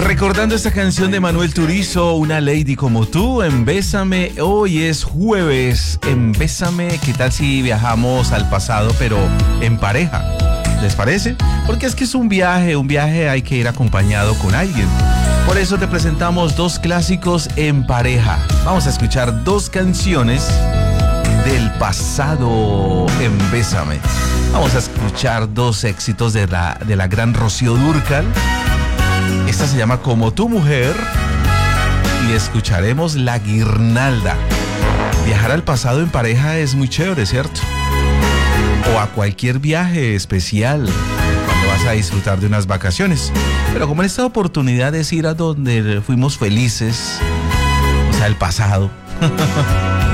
Recordando esta canción de Manuel Turizo, Una Lady Como Tú, en Bésame. Hoy es jueves, en Bésame. ¿Qué tal si viajamos al pasado, pero en pareja? ¿Les parece? Porque es que es un viaje hay que ir acompañado con alguien. Por eso te presentamos dos clásicos en pareja. Vamos a escuchar dos canciones del pasado en Bésame. Vamos a escuchar dos éxitos de la gran Rocío Dúrcal. Esta se llama Como tu mujer y escucharemos La Guirnalda. Viajar al pasado en pareja es muy chévere, ¿cierto? O a cualquier viaje especial cuando vas a disfrutar de unas vacaciones. Pero como en esta oportunidad es ir a donde fuimos felices, o sea, el pasado.